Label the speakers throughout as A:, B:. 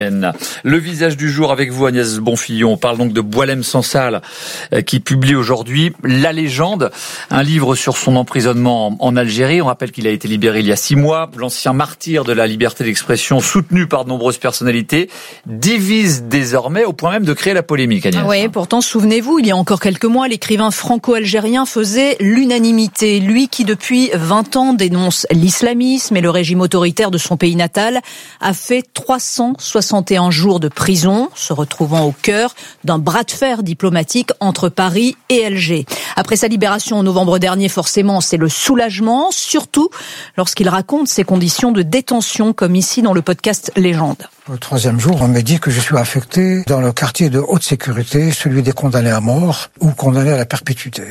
A: Le visage du jour avec vous, Agnès Bonfillon. On parle donc de Boualem Sansal qui publie aujourd'hui La Légende, un livre sur son emprisonnement en Algérie. On rappelle qu'il a été libéré il y a 6 mois. L'ancien martyr de la liberté d'expression, soutenu par de nombreuses personnalités, divise désormais au point même de créer la polémique, Agnès.
B: Oui, pourtant, souvenez-vous, il y a encore quelques mois, l'écrivain franco-algérien faisait l'unanimité. Lui qui, depuis 20 ans, dénonce l'islamisme et le régime autoritaire de son pays natal, a fait 361 jours de prison, se retrouvant au cœur d'un bras de fer diplomatique entre Paris et Alger. Après sa libération en novembre dernier, forcément, c'est le soulagement, surtout lorsqu'il raconte ses conditions de détention, comme ici dans le podcast Légende.
C: Au 3e jour, on me dit que je suis affecté dans le quartier de haute sécurité, celui des condamnés à mort ou condamnés à la perpétuité.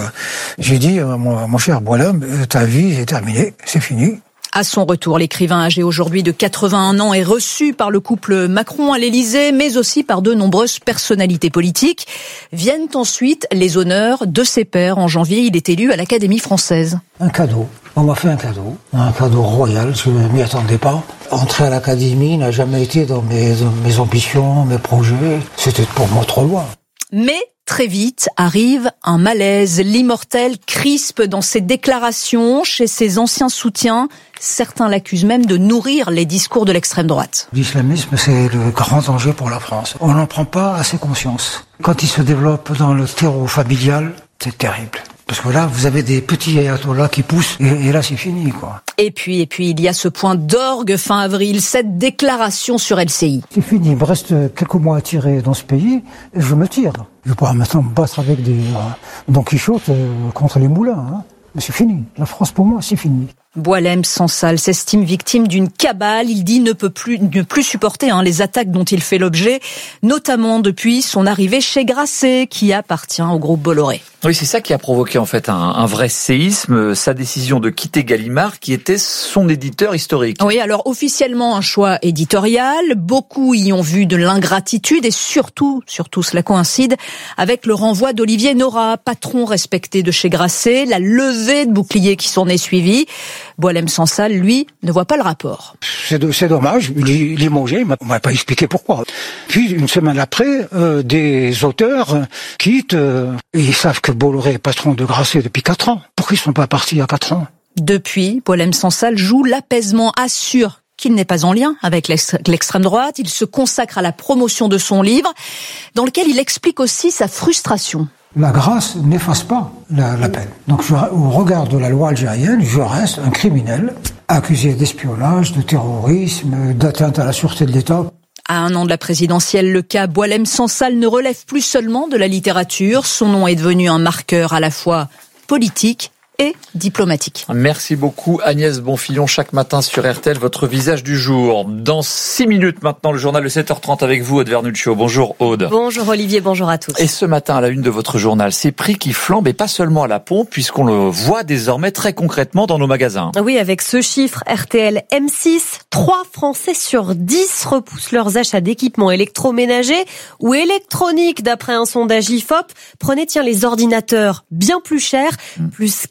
C: J'ai dit, mon cher Boualem, ta vie est terminée, c'est fini.
B: À son retour, l'écrivain âgé aujourd'hui de 81 ans est reçu par le couple Macron à l'Élysée, mais aussi par de nombreuses personnalités politiques. Viennent ensuite les honneurs de ses pairs. En janvier, il est élu à l'Académie française.
C: Un cadeau. On m'a fait un cadeau royal, je ne m'y attendais pas. Entrer à l'Académie n'a jamais été dans mes ambitions, mes projets. C'était pour moi trop loin.
B: Mais très vite arrive un malaise. L'immortel crispe dans ses déclarations chez ses anciens soutiens. Certains l'accusent même de nourrir les discours de l'extrême droite.
C: L'islamisme, c'est le grand danger pour la France. On n'en prend pas assez conscience. Quand il se développe dans le terreau familial, c'est terrible. Parce que là, vous avez des petits ayatollahs qui poussent, et là, c'est fini, quoi.
B: Et puis, il y a ce point d'orgue fin avril, cette déclaration sur LCI.
C: C'est fini, il me reste quelques mois à tirer dans ce pays, et je me tire. Je vais pas maintenant me battre avec des Don Quichotte contre les moulins, hein. Mais c'est fini. La France, pour moi, c'est fini.
B: Boualem Sansal s'estime victime d'une cabale. Il dit ne plus supporter les attaques dont il fait l'objet, notamment depuis son arrivée chez Grasset, qui appartient au groupe Bolloré.
A: Oui, c'est ça qui a provoqué en fait un vrai séisme, sa décision de quitter Gallimard, qui était son éditeur historique.
B: Oui, alors officiellement un choix éditorial. Beaucoup y ont vu de l'ingratitude et surtout cela coïncide avec le renvoi d'Olivier Nora, patron respecté de chez Grasset, la levée de boucliers qui s'en est suivie. Boualem Sansal, lui, ne voit pas le rapport.
C: C'est dommage, limogé, il m'a pas expliqué pourquoi. Puis, une semaine après, des auteurs quittent, ils savent que Bolloré est patron de Grasset depuis 4 ans. Pourquoi ils ne sont pas partis il y a 4 ans?
B: Depuis, Boualem Sansal joue l'apaisement, assure qu'il n'est pas en lien avec l'extrême droite. Il se consacre à la promotion de son livre, dans lequel il explique aussi sa frustration.
C: La grâce n'efface pas la peine. Donc, au regard de la loi algérienne, je reste un criminel accusé d'espionnage, de terrorisme, d'atteinte à la sûreté de l'État.
B: À 1 an de la présidentielle, le cas Boualem Sansal ne relève plus seulement de la littérature. Son nom est devenu un marqueur à la fois politique et diplomatique.
A: Merci beaucoup Agnès Bonfillon, chaque matin sur RTL, votre visage du jour. Dans 6 minutes maintenant, le journal de 7h30 avec vous, Aude Vernuccio. Bonjour Aude.
D: Bonjour Olivier, bonjour à tous.
A: Et ce matin, à la une de votre journal, ces prix qui flambent et pas seulement à la pompe, puisqu'on le voit désormais très concrètement dans nos magasins.
D: Oui, avec ce chiffre RTL M6, 3 Français sur 10 repoussent leurs achats d'équipements électroménagers ou électroniques d'après un sondage IFOP. Prenez les ordinateurs bien plus chers, plus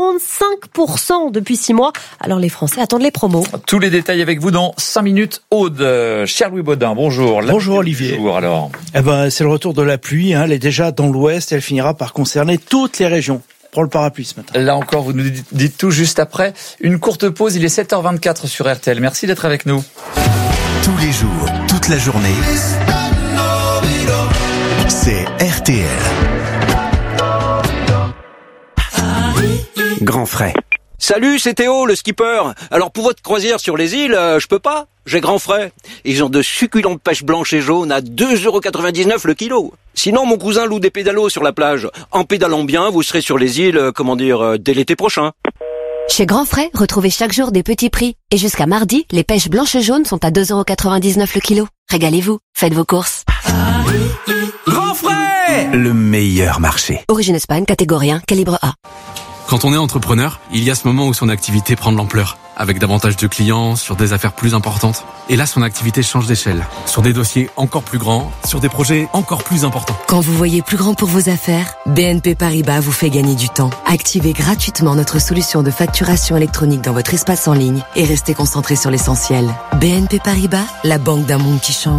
D: 45% depuis 6 mois. Alors les Français attendent les promos.
A: Tous les détails avec vous dans 5 minutes. Aude, cher Louis Baudin, bonjour.
E: Bonjour Olivier.
A: Bonjour alors.
E: C'est le retour de la pluie. Elle est déjà dans l'ouest. Elle finira par concerner toutes les régions. Prends le parapluie ce matin.
A: Là encore, vous nous dites tout juste après. Une courte pause, il est 7h24 sur RTL. Merci d'être avec nous.
F: Tous les jours, toute la journée, c'est RTL. Grand frais.
G: Salut, c'est Théo, le skipper. Alors pour votre croisière sur les îles, je peux pas. J'ai grand frais. Ils ont de succulentes pêches blanches et jaunes à 2,99€ le kilo. Sinon, mon cousin loue des pédalos sur la plage. En pédalant bien, vous serez sur les îles, dès l'été prochain.
H: Chez Grand Frais, retrouvez chaque jour des petits prix. Et jusqu'à mardi, les pêches blanches et jaunes sont à 2,99€ le kilo. Régalez-vous, faites vos courses.
F: Grand frais, le meilleur marché.
H: Origine Espagne, catégorie 1, calibre A.
I: Quand on est entrepreneur, il y a ce moment où son activité prend de l'ampleur, avec davantage de clients, sur des affaires plus importantes. Et là, son activité change d'échelle, sur des dossiers encore plus grands, sur des projets encore plus importants.
J: Quand vous voyez plus grand pour vos affaires, BNP Paribas vous fait gagner du temps. Activez gratuitement notre solution de facturation électronique dans votre espace en ligne et restez concentré sur l'essentiel. BNP Paribas, la banque d'un monde qui change.